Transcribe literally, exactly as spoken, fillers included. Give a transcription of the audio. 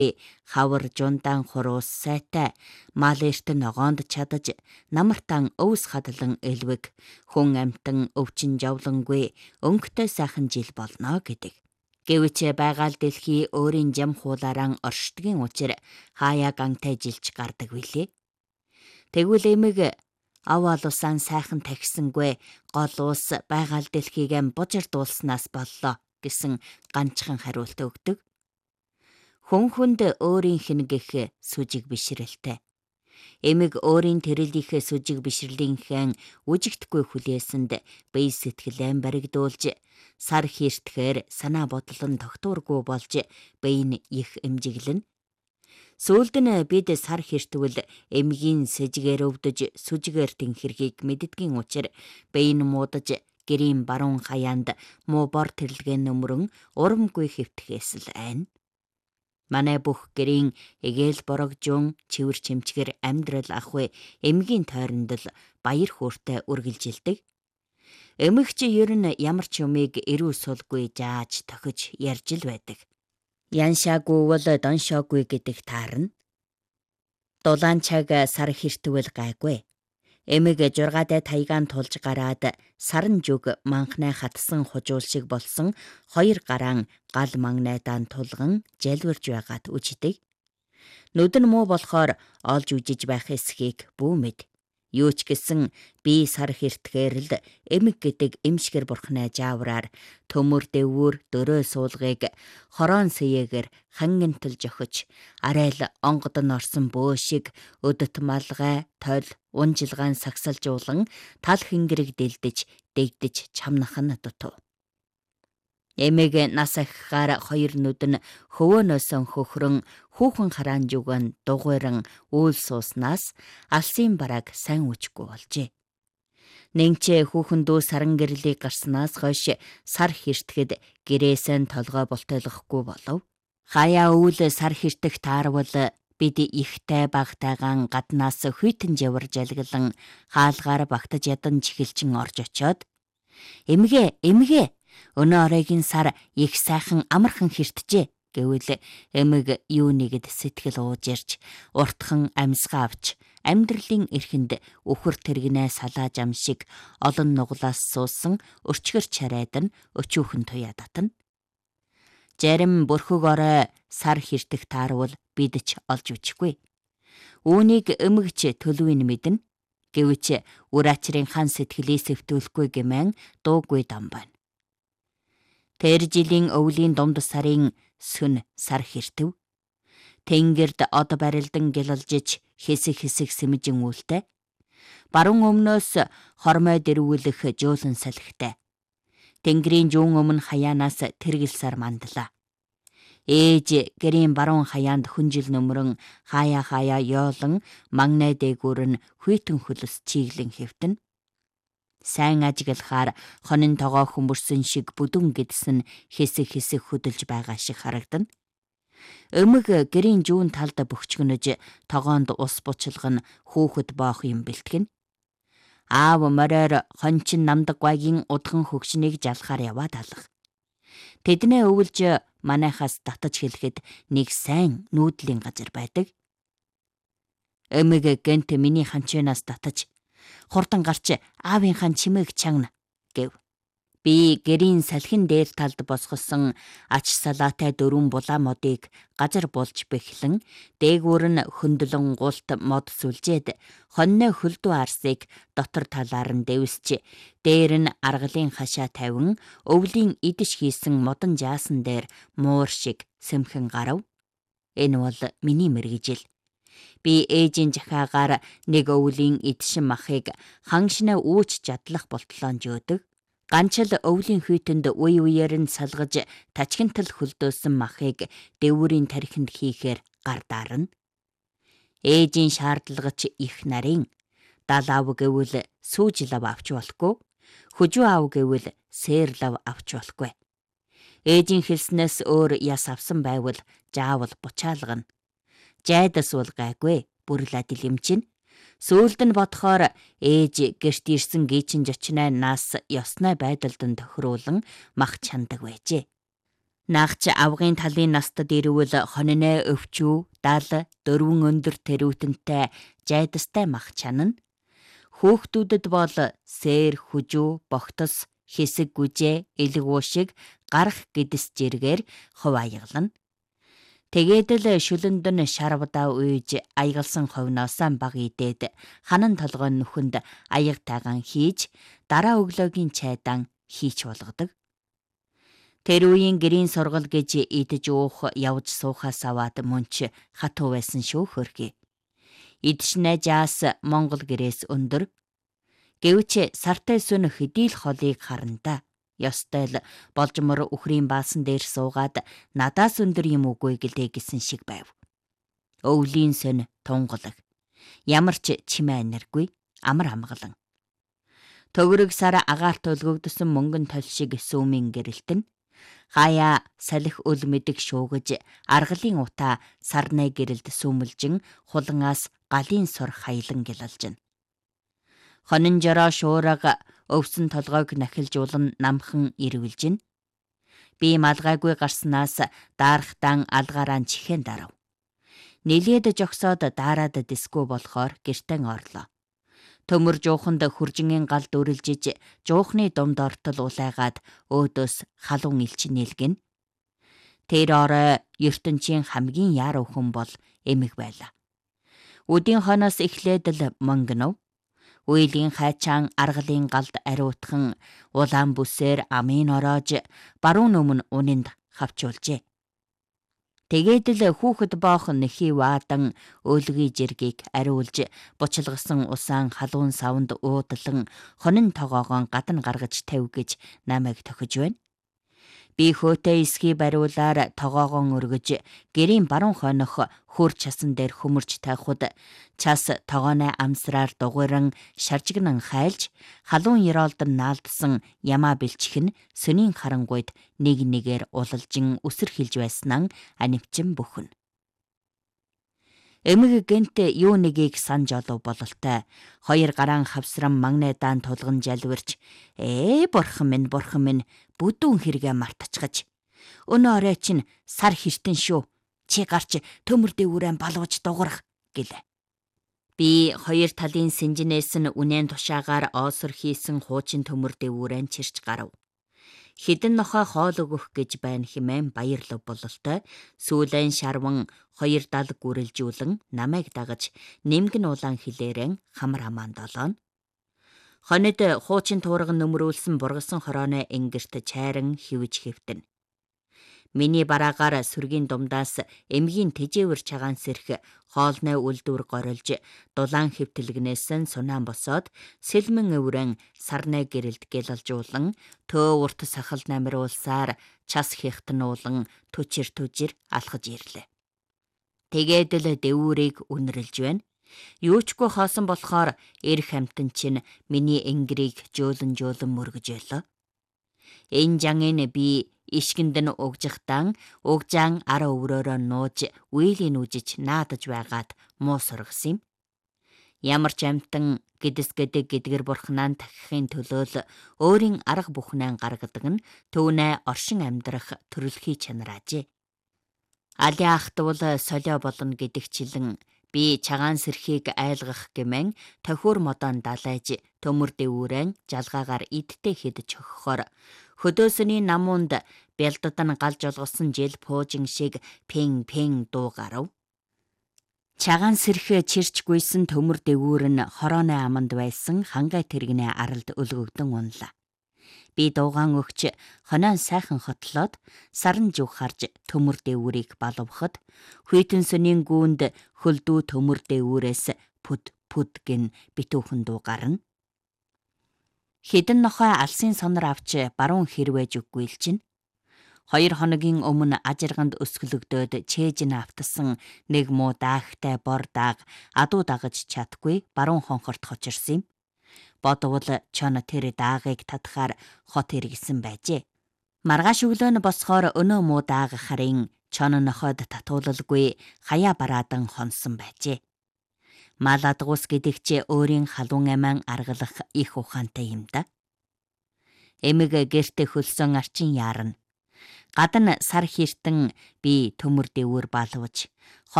хавар жундаан хуруус сайтай мал эртэн огоонд чадаж намартан өвс хадлан элвэг хүн амтан өвчин жавлангүй өнгөтэй сайхан жил болно гэдэг. Гэвч байгаль дэлхий өөрийн жам хуулаараа оршдгийн учир хаяа гантай жилч гардаг билээ. Тэгвэл эмэг ав алуусaan сайхан тахисангүй гол уус байгаль дэлхийг бужирдуулснаас боллоо гэсэн ганцхан хариулт өгдөг. Хүн хүнд өөрийнх нь гэх сүжиг бишрэлтэй. Эмэг өөрийн тэрэлийнхээ сүжиг бишрэлийн үжигдэхгүй хүлээсэнд бие сэтгэлэн баригдуулж, сар хийртгэхээр санаа бодол нь тогтуургүй болж бие нь их эмжиглэн. Сүүлд нь бид сар хийртвэл эмгийн сэжгээр өвдөж сүжигээр тэнхэрхийг мэддгийн учир бие нь муудаж гэрийн баруун хаяанд муу бор тэрлэгэн нөмрөн урамгүй хэвтгэхээс л айн. Манай бүх гэрийн эгээл борогжун чивэр чимчгэр амьдрал ахуй эмгийн тойронд л баяр хөөртэй үргэлжилдэг. Эмэгч ер нь ямар ч юмыг эрүү сулгүй зааж тохиж ярьж л байдаг. Яншаагүй бол доншоогүй гэдэг таарна. Дулаан цаг сар хэртвэл гайгүй. Эмэг жургаатай тайгаан тулж гараад сарн жүг манхнаа хатсан хужуул шиг болсон хоёр гараан гал магнайдаан тулган жалвирж байгаад үжидэг. Нүд нь муу болохоор олж үжиж байх эсхийг бүү мэд. Юу ч гэсэн би сар хэртгэхээр л эмэг гэдэг эмшгэр бурхнаа жаавраар төмөр дэвүүр дөрөө суулгыг хороон сэегээр хангинтал жохиж арайл онгодон орсон бөө шиг өдөт малгай тол унжилгаан сагсалжуулан тал хингэрэг дэлдэж дэгдэж чамнах нь дутуу. Эмэг нас ахихаар хоёр нүд нь хөвөөнөөс хөхрөн хүүхэн хараан жүгэн дугуйран үйл сууснаас алсын бараг сайн үжихгүй болжээ. Нэнчээ хүүхэн дүү саран гэрлийг гарснаас хойш сар хэртгэд гэрээсэн толгой болтойлохгүй болов. Хаяа үйл сар хэртэх таарвал бид ихтэй багтайгаан гаднаас хүйтэн жавар жалглан хаалгаар багтаж ядан чихэлчин орж очоод эмгээ эмгээ өнөө оройгийн сар их сайхан амархан хэртжээ гэвэл эмэг юу нэгэд сэтгэл ууж ирж уртхан амьсгаа авч амьдралын эрхэнд өхөр тэргнээ салааж ам шиг олон нуглаас суусан өчгөр чарайд нь өчүүхэн туяа татна. Зарим бүрхэг орой сар хэртэх таарвал бид ч олж үчихгүй. Үүнийг эмэгч төлөвийн мэднэ. Гэвч үр ачрын хан сэтгэлээ сэвтүүлэхгүй гэмээн дуугүй дам байна. Тэр жилийн өвлийн дунд сарын сүн сар хэртэв. Тэнгэрд од барилдан гялалжиж хэсэг хэсэг сэмжин үлтэй. Баруун өмнөөс хормой дэрвүүлэх жуулан салхитай. Тэнгэрийн жуун өмнө хаяанаас тэргэлсар мандлаа. Ээж гэрийн баруун хаяанд хүнжил нөмрөн хаяа хаяа ёолон магнай дээгүүр нь хүйтэн хөлөс чиглэн хэвтэн. Сайн ажиглахаар хонин тогоо хүмүүрсэн шиг бүдүн гэдсэн хэсэг хэсэг хөдөлж байгаа шиг харагдана. Эмэг гэрийн жүүн талд бөхчгөнөж тогоонд ус бучлах нь хүүхэд боох юм бэлтгэн. Аав мороор хончин намдаг гайгийн удхан хөгшнийг жалахаар яваад алах. Тэднээ өвлж манайхаас татаж хэлэхэд нэг сайн нүүдлийн газар байдаг. Эмэг гэнт миний ханчинаас татаж хурдан гарч аавынхаа чимээг чангна гэв. Би гэрийн салхин дээр талд босгосон ач салаатай дөрвөн булаа модыг газар болж бэхлэн дээгүүр нь хөндлөн гулт мод сүлжээд хоньной хөлдөө арсыг дотор талаар нь дэвсч дээр нь аргалын хашаа тавин өвлийн идэж хийсэн модон жаасан дээр муур шиг сэмхэн гарав. Энэ бол миний мэргэжил. Би ээжийн жахаагаар нэг өвлийн идшин махыг хангшнаа үүч жадлах болтлоон жөөдөг. Ганчил өвлийн хүйтэнд үе үеэр нь салгаж тачгинтал хөлдөөсөн махыг дэвүүрийн тархинд хийхээр гар дарна. Ээжийн шаардлагач их нарын дал ав гэвэл сүүж лав авч болохгүй, хүжүү ав гэвэл сээр лав авч болохгүй. Ээжийн хэлснээс өөр яс авсан байвал заавал бучаалгана. Жайдас бол гайгүй, бүрлээд илэмчин. Сүүлд нь бодохоор ээж гэрт ирсэн гийчин жочноо нас ёсной байдалд нь тохируулан мах чандаг байжээ. Наагч авгын талын настад ирвэл хонинэ өвчүү, дал, дөрвөн өндөр тэрүүтэнтэй жайдастай мах чанана. Хүүхдүүдэд бол сээр, хүжүү, богтос, хэсэг гүжээ, элэг уушиг, гарах гэдэс жиргээр хувь аягална. Тэгээд л шүлэнд нь шарвдаа үйж аягалсан ховноосаа баг идээд ханан толгой нүхэнд аяг тайган хийж дараа өглөөгийн чайдан хийч болгодог. Тэр үеийн гэрийн сургал гэж идэж уух явж суухаас аваад мөнч хатуу байсан шүү хөрхий. Идшнэ жаас Монгол гэрээс өндөр. Гэвч сартай сүн хэдийл холыг харанда. Ёстой л болжмор үхрийн баасан дээр суугаад надаас өндөр юм үгүй гэлээ гэсэн шиг байв. Өвлийн сөн тунгалаг. Ямар ч чимээ нэргүй, амар амгалан. Төгрөг сар агаарт өлгөгдсөн мөнгөн тол шиг сүүмийн гэрэлтэн. Хаяа салхи өл мэдэг шуугаж, аргалын утаа сарнай гэрэлд сүмэлжин хулангаас галын сур хаялан гялалжин. Хонин жороо шуурга өвсөн толгойг нахилжуулан намхан ирвэлжин. Би малгайгүй гарснаас даарахтан алгаараа чихэн дарав. Нилээд жогсоод дараад дисгүй болохоор гэртэн орлоо. Төмөр жууханд хуржингийн гал дүрлжиж жуухны думд ортол улайгаад өөдөөс халуун илч нэлгэн. Тэр орой ертөнцийн хамгийн яар өхөн бол эмэг байла. Үдийн хоноос эхлээд л мөнгөнөв. Үйлийн хайчаан аргалын галд ариутхан улаан бүсээр амын ороож баруун өмнө унинд хавчуулжээ. Тэгээд л хүүхэд боох нэхий ваадан өлгий жиргийг ариулж бучлгасан усаан халуун савнд уудлан хонин тогоогоон гадна гаргаж тавь гэж намайг тохиж байна. Би хөөтэй эсхий бариулаар тогоогоон өргөж гэрийн баруун хойнох хөр часан дээр хөмөрч тайхуд час тогооны амсраар дугуйран шаржигнан хайлж халуун ёроолд наалдсан ямаа бэлчхэн сөний харангуйд нэг нэгээр улалжин үсэр хилж байснаа анивчин бүхэн. Эмэг гэнт юу нэгийг санж олов бололтой. Хоёр гараан хавсрам магнедаан тулган жалвирч ээ бурхан минь бурхан минь бүдүүн хэрэгэ мартачгаж. Өнөө орой чинь сар хэртэн шүү. Чи гарч төмөр дэвүүрэн балууж дуурах гэлээ. Би хоёр талын синжинээс нь үнэн тушаагаар оосор хийсэн хуучин төмөр дэвүүрэн чирч гарав. Хідэн нохой хоол өгөх гэж байна хэмээн баярлав бололтой сүүлэн шарван хоёр дал гүрэлжүүлэн намайг дагаж нэмгэн улаан хилээрэн хамар амаан долоон. Хонид хуучин туурга нөмрүүлсэн бургасан хорооны ингэрт чайран хивж хэвтэн. Миний бараагаар сүргийн думдаас эмгийн тэжээвэр чагаан сэрх хоолны үлдвэр горилж дулаан хэвтэлгнээс нь сунаан босоод сэлмэн өврэн сарнай гэрэлд гялалжуулан төө урт сахал намируулсаар час хихтнуулан төчир төжир алхаж ирлээ. Тэгээд л дэвүүрийг үнэрлж байна. Юучгүй хоосон болохоор эрх амтан чинь миний энгэрийг жөөлөн жөөлөн мөргөжөөлөө. Энэ жангийн би ишгэнд нь угжихтан угжаан ара өврөөрөө нууж үйлийн үжиж наадаж байгаад муу сургасан юм. Ямар ч амтан гэдэс гэдэг гэдгэр бурхнаа тахихын төлөө л өөрийн арга бүхнээ гаргадаг нь түүнээ оршин амьдрах төрөлхий чанараажээ. Али ахтвал солио болно гэдэгчлэн би чагаан сэрхийг айлгах гэмэн тохиур модон далайж төмөр дэвүүрэн жалгаагаар идтэй хэдэж өгөхөөр хөдөөсний намуунд бялдад нь галж олгосон жил пуужин шиг пин пин дуу гарав. Чагаан сэрх чирч гүйсэн төмөр дэвүүр нь хорооны аманд байсан хангай тэрэгний аралд өлгөгдөн унлаа. Би дуугаан өгч хонион сайхан хотлоод саран жуг харж төмөр дэвүүрийг балувахад хүйтэн сөнийн гүүнд хөлдүү төмөр дэвүүрээс пүд пүд гин битүүхэн дуу гарна. Хідэн нохой алсын сонор авч баруун хэрвэж үггүйлчин. Хоёр хоногийн өмнө ажирганд өсгөлөгдөөд чээж нь автсан нэг муу даахтай бор дааг адуу дагаж чадгүй баруун хонхорт хочирсан юм. Бодвол чон тэр даагыг татахаар хот иргэсэн байжээ. Маргааш өглөө нь босхоор өнөө муу дааг харын чон нохойд татуулалгүй хаяа бараадан хонсон байжээ. Мал адгуус гэдэг чи өөрийн халуун амиан аргалах их ухаантай юм да. Эмэг гэртэ хөлсөн арчин яарна. Гадна сар хэртэн би төмөр дэвүүр балваж